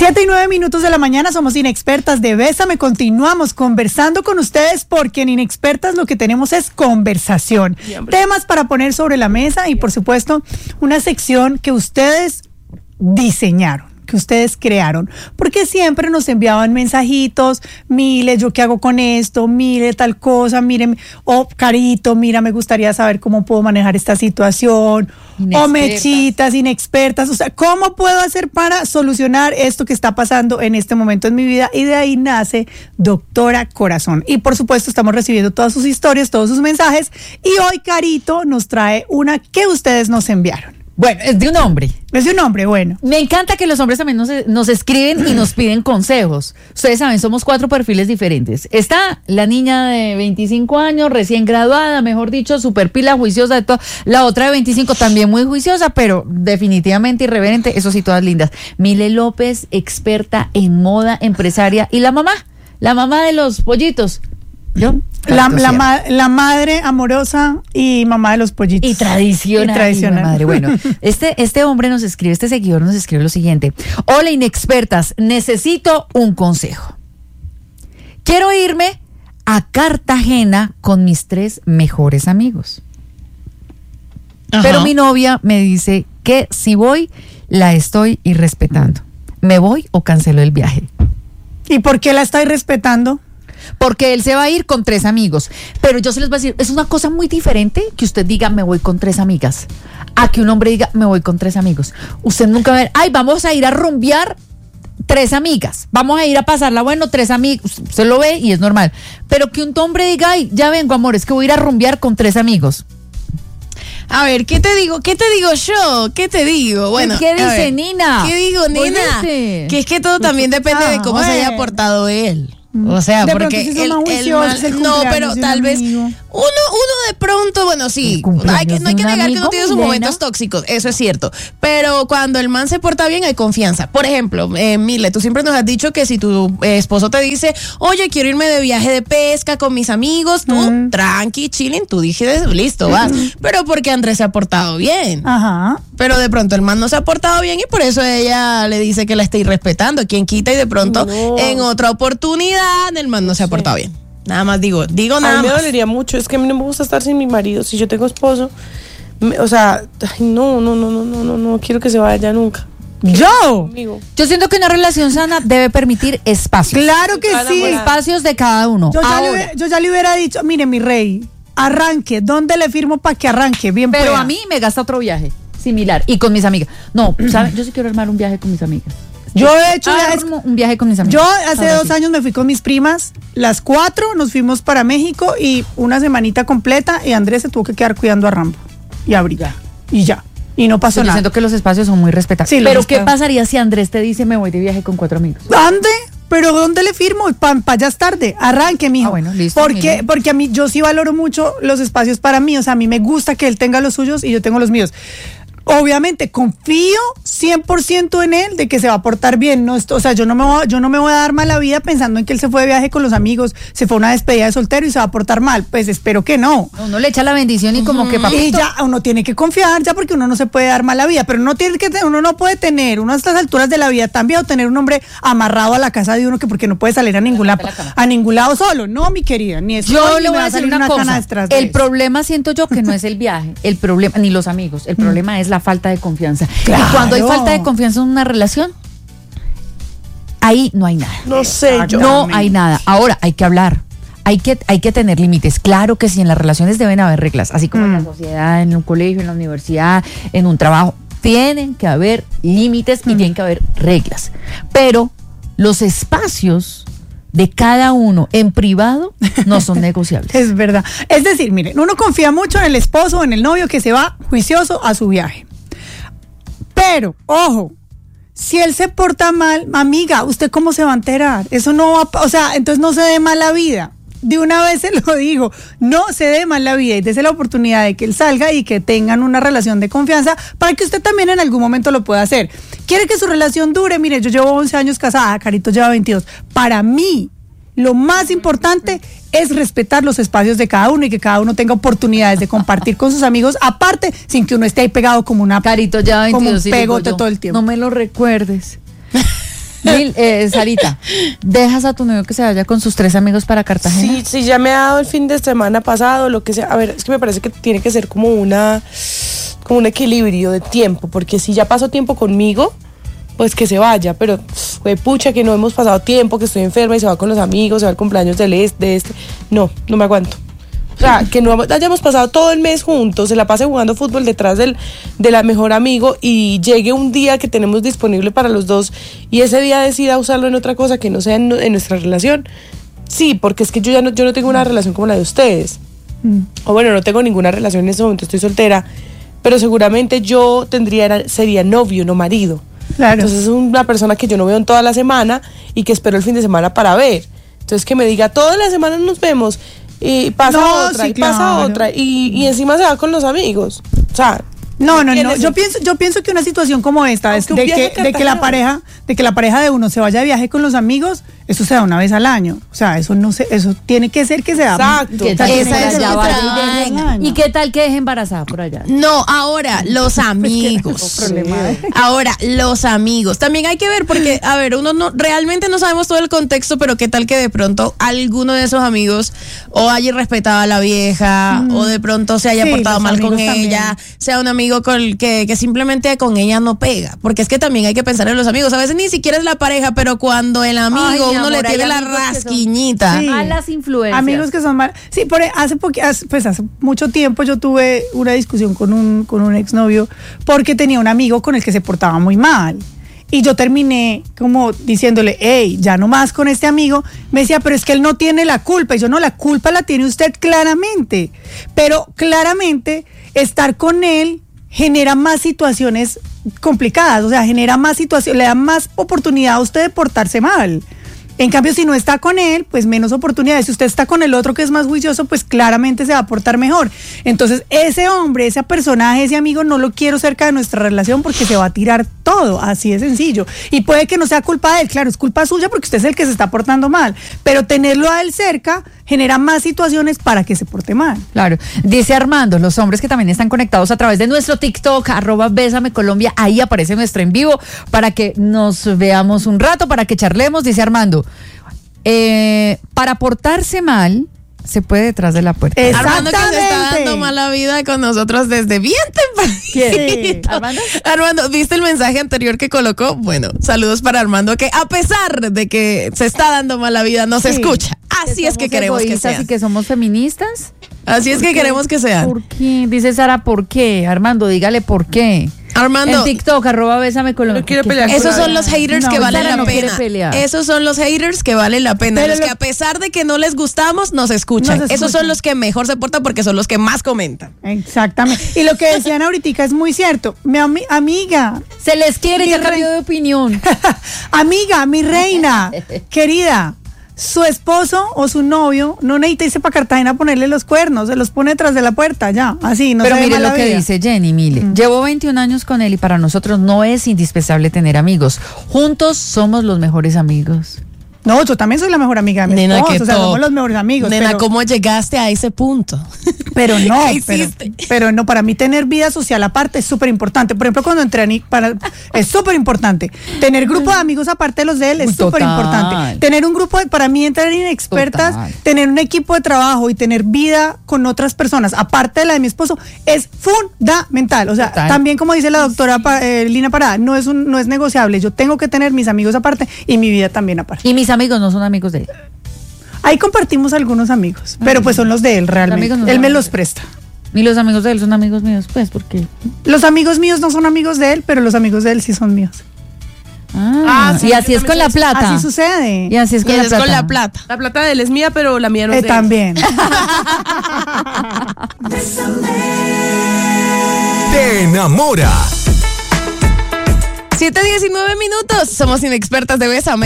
7:09 de la mañana, somos Inexpertas de Bésame. Continuamos conversando con ustedes porque en Inexpertas lo que tenemos es conversación. Temas para poner sobre la mesa y, por supuesto, una sección que ustedes diseñaron, que ustedes crearon, porque siempre nos enviaban mensajitos, mire, yo qué hago con esto, mire tal cosa, mire, o Carito, mira, me gustaría saber cómo puedo manejar esta situación, o Mechitas, Inexpertas, o sea, ¿cómo puedo hacer para solucionar esto que está pasando en este momento en mi vida? Y de ahí nace Doctora Corazón. Y por supuesto estamos recibiendo todas sus historias, todos sus mensajes, y hoy Carito nos trae una que ustedes nos enviaron. Bueno, es de un hombre. Es de un hombre, bueno. Me encanta que los hombres también nos escriben y nos piden consejos. Ustedes saben, somos 4 perfiles diferentes. Está la niña de 25 años, recién graduada, mejor dicho, super pila, juiciosa de todo. La otra de 25 también muy juiciosa, pero definitivamente irreverente. Eso sí, todas lindas. Mile López, experta en moda, empresaria. Y la mamá de los pollitos. ¿Yo? La madre amorosa y mamá de los pollitos. Y tradicional. Madre. Bueno, este hombre nos escribe, este seguidor nos escribe lo siguiente. Hola, Inexpertas, necesito un consejo. Quiero irme a Cartagena con mis 3 mejores amigos. Ajá. Pero mi novia me dice que si voy, la estoy irrespetando. ¿Me voy o cancelo el viaje? ¿Y por qué la estoy respetando? Porque él se va a ir con 3 amigos. Pero yo se les voy a decir, es una cosa muy diferente que usted diga me voy con 3 amigas, a que un hombre diga me voy con 3 amigos. Usted nunca va a ver, ay, vamos a ir a rumbear 3 amigas, vamos a ir a pasarla, bueno, 3 amigos. Usted lo ve y es normal. Pero que un hombre diga, ay, ya vengo, amor, es que voy a ir a rumbear con 3 amigos. A ver, ¿qué te digo yo? ¿Qué te digo? Bueno, ¿qué dice Nina? ¿Qué digo, Nina? Que es que todo también depende de cómo se haya portado él. O sea, de porque no, pero tal vez uno de pronto, bueno, sí, no hay que negar que uno tiene sus momentos tóxicos, eso es cierto, pero cuando el man se porta bien hay confianza. Por ejemplo, Mile, tú siempre nos has dicho que si tu esposo te dice, oye, quiero irme de viaje de pesca con mis amigos, tú, tranqui, chilling, tú dices, listo, vas, pero porque Andrés se ha portado bien. Ajá. Pero de pronto el man no se ha portado bien y por eso ella le dice que la está irrespetando. Quien quita y de pronto en otra oportunidad el man no se ha portado bien. Nada más digo nada más. A mí me dolería mucho, es que a mí no me gusta estar sin mi marido. Si yo tengo esposo, o sea, no quiero que se vaya nunca. Yo siento que una relación sana debe permitir espacios. Claro que sí. Espacios de cada uno. Yo ya le hubiera dicho, mire, mi rey, arranque, ¿dónde le firmo para que arranque? Bien, pero pueda. A mí me gasta otro viaje similar y con mis amigas. No, ¿saben? Yo sí quiero armar un viaje con mis amigas. Yo he hecho un viaje con mis amigas. Yo hace 2 años me fui con mis primas, las 4 nos fuimos para México y una semanita completa y Andrés se tuvo que quedar cuidando a Rambo y a Brilla. Y no pasó nada. Yo siento que los espacios son muy respetables. Sí, pero ¿qué pasaría si Andrés te dice me voy de viaje con 4 amigos? ¿Dónde? ¿Pero dónde le firmo? Para allá es tarde. Arranque, mijo. Bueno, listo. Porque a mí, yo sí valoro mucho los espacios para mí. O sea, a mí me gusta que él tenga los suyos y yo tengo los míos. Obviamente, confío 100% en él de que se va a portar bien. No, o sea, yo no me voy a dar mala vida pensando en que él se fue de viaje con los amigos, se fue a una despedida de soltero y se va a portar mal. Pues espero que no. Uno le echa la bendición y como que papito. Y ya uno tiene que confiar ya porque uno no se puede dar mala vida, pero uno no puede tener, uno a estas alturas de la vida tan viejo, tener un hombre amarrado a la casa de uno que porque no puede salir a ningún lado solo. No, mi querida, ni eso. Yo le voy a decir una cosa. El problema siento yo que no es el viaje, el problema, ni los amigos, el problema es la falta de confianza. Claro. Y cuando hay falta de confianza en una relación, ahí no hay nada. No sé, no hay nada. Ahora hay que hablar. Hay que tener límites. Claro que sí, en las relaciones deben haber reglas, así como en la sociedad, en un colegio, en la universidad, en un trabajo. Tienen que haber límites y tienen que haber reglas. Pero los espacios de cada uno en privado no son negociables. Es verdad. Es decir, miren, uno confía mucho en el esposo o en el novio que se va juicioso a su viaje. Pero, ojo, si él se porta mal, amiga, ¿usted cómo se va a enterar? Eso no va, o sea, entonces no se dé mala vida. De una vez se lo digo, no se dé mala vida y dése la oportunidad de que él salga y que tengan una relación de confianza para que usted también en algún momento lo pueda hacer. ¿Quiere que su relación dure? Mire, yo llevo 11 años casada, Carito lleva 22. Para mí, lo más importante es respetar los espacios de cada uno y que cada uno tenga oportunidades de compartir con sus amigos, aparte, sin que uno esté ahí pegado como una Carito ya 22, como un pegote todo el tiempo. No me lo recuerdes. Sarita, ¿dejas a tu novio que se vaya con sus 3 amigos para Cartagena? Sí, ya me ha dado el fin de semana pasado, lo que sea. A ver, es que me parece que tiene que ser como un equilibrio de tiempo, porque si ya pasó tiempo conmigo, pues que se vaya, pero pucha que no hemos pasado tiempo, que estoy enferma y se va con los amigos, se va al cumpleaños de este. No me aguanto. O sea, que no hayamos pasado todo el mes juntos, se la pase jugando fútbol detrás de la mejor amigo y llegue un día que tenemos disponible para los dos y ese día decida usarlo en otra cosa que no sea en nuestra relación. Sí, porque es que yo no tengo una relación como la de ustedes. O bueno, no tengo ninguna relación en ese momento, estoy soltera, pero seguramente yo sería novio, no marido. Claro. Entonces es una persona que yo no veo en toda la semana y que espero el fin de semana para ver. Entonces que me diga, toda la semana nos vemos y pasa otra y encima se va con los amigos. O sea, no. Yo pienso que una situación como esta es de que la pareja de uno se vaya de viaje con los amigos, eso se da una vez al año. O sea, eso tiene que ser que se da. Exacto. ¿Y qué tal que deje embarazada por allá? No, ahora los amigos. Ahora los amigos. También hay que ver porque, a ver, uno realmente no sabemos todo el contexto, pero qué tal que de pronto alguno de esos amigos o haya irrespetado a la vieja o de pronto se haya portado mal con ella, sea un amigo que simplemente con ella no pega. Porque es que también hay que pensar en los amigos. A veces ni siquiera es la pareja, pero cuando el amigo uno le tiene la rasquiñita. A las influencias. Amigos que son mal. Sí, hace mucho tiempo yo tuve una discusión con un exnovio porque tenía un amigo con el que se portaba muy mal. Y yo terminé como diciéndole, hey, ya no más con este amigo. Me decía, pero es que él no tiene la culpa. Y yo, no, la culpa la tiene usted claramente. Pero claramente estar con él genera más situaciones complicadas. O sea, genera más situaciones, le da más oportunidad a usted de portarse mal. En cambio, si no está con él, pues menos oportunidades. Si usted está con el otro que es más juicioso, pues claramente se va a portar mejor. Entonces, ese hombre, ese personaje, ese amigo, no lo quiero cerca de nuestra relación porque se va a tirar todo, así de sencillo. Y puede que no sea culpa de él, claro, es culpa suya porque usted es el que se está portando mal. Pero tenerlo a él cerca genera más situaciones para que se porte mal. Claro. Dice Armando, los hombres que también están conectados a través de nuestro TikTok, @BésameColombia, ahí aparece nuestro en vivo para que nos veamos un rato, para que charlemos. Dice Armando, para portarse mal se puede detrás de la puerta. Armando, que se está dando mala vida con nosotros desde bien temprano. Sí. Armando, ¿viste el mensaje anterior que colocó? Bueno, saludos para Armando, que a pesar de que se está dando mala vida, nos escucha. Así es que queremos que sean. Así que somos feministas. Así es que queremos que sean. ¿Por qué? Dice Sara, ¿por qué? Armando, dígale por qué. Armando, en TikTok, @BésameColombia. No quiere pelear. Esos son los haters que valen la pena. Esos son los haters que valen la pena. Pero los que a pesar de que no les gustamos, nos escuchan. Esos son los que mejor se portan porque son los que más comentan. Exactamente. Y lo que decían ahorita es muy cierto. Mi amiga. Se les quiere, ya cambió de opinión. Amiga, mi reina, querida. Su esposo o su novio no necesita irse para Cartagena a ponerle los cuernos, se los pone detrás de la puerta, ya, así, no. Pero mire lo que dice Jenny, mire, llevo 21 años con él y para nosotros no es indispensable tener amigos. Juntos somos los mejores amigos. No, yo también soy la mejor amiga de mi esposo, o sea, somos los mejores amigos. Nena, ¿cómo llegaste a ese punto? Pero no, pero no, para mí tener vida social aparte es súper importante. Por ejemplo, cuando entré es súper importante. Tener grupo de amigos aparte de los de él es súper importante. Tener un grupo, para mí entrar en Inexpertas, tener un equipo de trabajo y tener vida con otras personas, aparte de la de mi esposo, es fundamental. O sea, también como dice la doctora Lina Parada, no es negociable. Yo tengo que tener mis amigos aparte y mi vida también aparte. Y mis amigos no son amigos de él. Ahí compartimos algunos amigos, pero pues son los de él realmente. Él me los presta. Y los amigos de él son amigos míos, pues, porque los amigos míos no son amigos de él, pero los amigos de él sí son míos. Sí, y así es con la plata. Así sucede. Y así es con la plata. La plata de él es mía, pero la mía no es de él. También. Te enamora. 7:19, somos Inexpertas de Bésame.